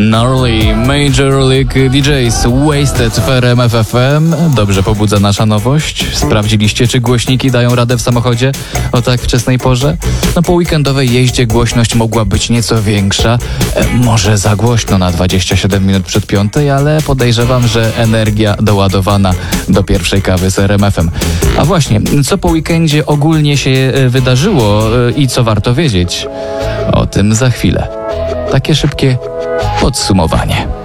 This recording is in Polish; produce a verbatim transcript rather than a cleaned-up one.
Gnarly Major League D Js Wasted w R M F F M. Dobrze pobudza nasza nowość. Sprawdziliście, czy głośniki dają radę w samochodzie o tak wczesnej porze? No po weekendowej jeździe głośność mogła być nieco większa. E, może za głośno na dwadzieścia siedem minut przed piątej, ale podejrzewam, że energia doładowana do pierwszej kawy z R M F em. A właśnie, co po weekendzie ogólnie się wydarzyło e, i co warto wiedzieć? O tym za chwilę. Takie szybkie podsumowanie.